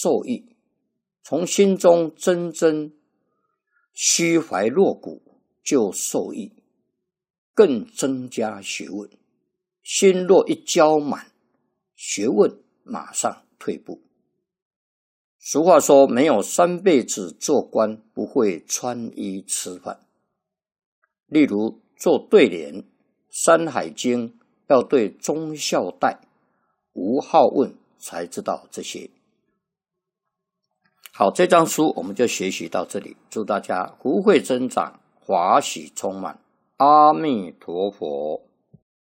受益，从心中真正虚怀若谷就受益，更增加学问。心若一骄满，学问马上退步。俗话说，没有3辈子做官，不会穿衣吃饭。例如做对联，《山海经》要对忠孝代、无好问才知道这些。好，这张书我们就学习到这里，祝大家福慧增长，华喜充满，阿弥陀佛。